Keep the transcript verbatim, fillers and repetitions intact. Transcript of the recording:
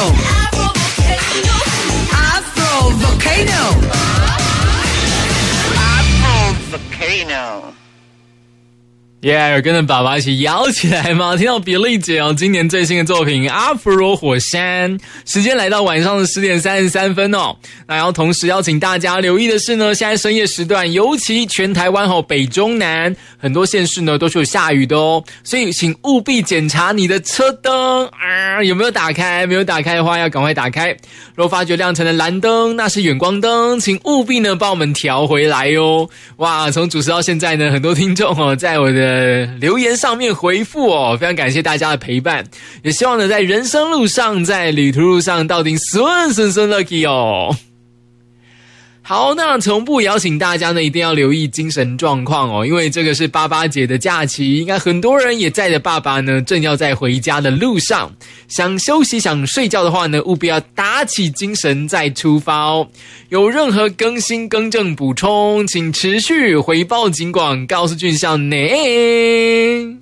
Afro Volcano Afro Volcano。 耶、yeah, 有跟着爸爸一起摇起来吗？听到比利姐哦，今年最新的作品《阿弗罗火山》，时间来到晚上的十点三十三分哦。那然后同时邀请大家留意的是呢，现在深夜时段，尤其全台湾哦北中南很多县市呢都是有下雨的哦，所以请务必检查你的车灯啊有没有打开，没有打开的话要赶快打开。若发觉亮成的蓝灯，那是远光灯，请务必呢帮我们调回来哦。哇，从主持到现在呢，很多听众哦在我的呃，留言上面回复哦，非常感谢大家的陪伴，也希望呢在人生路上，在旅途路上到底顺顺顺 lucky 哦。好，那同步邀请大家呢，一定要留意精神状况哦，因为这个是八八节的假期，应该很多人也载着爸爸呢，正要在回家的路上，想休息、想睡觉的话呢，务必要打起精神再出发哦。有任何更新、更正、补充，请持续回报警广，告诉俊孝内。